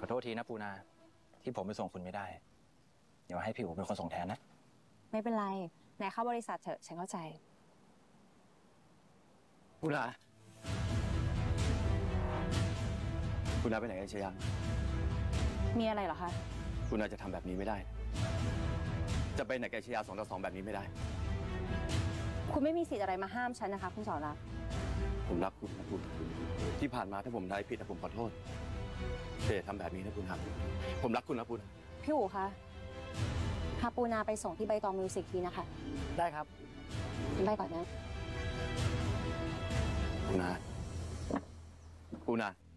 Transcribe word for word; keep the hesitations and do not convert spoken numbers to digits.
โทษทีนะปูนาที่ผมไปส่งคุณไม่ได้เดี๋ยวให้พี่อู๋เป็นคนส่งแทนนะไม่เป็นไรไหนเข้าบริษัทเถอะฉันเข้าใจปูนาปูนาไปไหนกันเชียร์มีอะไรเหรอคะปูนาจะทำแบบนี้ไม่ได้จะไปไหนกับเชียร์สองต่อสองแบบนี้ไม่ได้คุณไม่มีสิทธิ์อะไรมาห้ามฉันนะคะคุณสอนรักผมรักคุณนะคุณที่ผ่านมาถ้าผมได้ผิดนะผมขอโทษแต่ทำแบบนี้นะคุณครับผมรักคุณนะคุณพี่อู๋คะพาปูนาไปส่งที่ใบตองมิวสิกทีนะคะได้ครับไปก่อนนะปูนาปูนา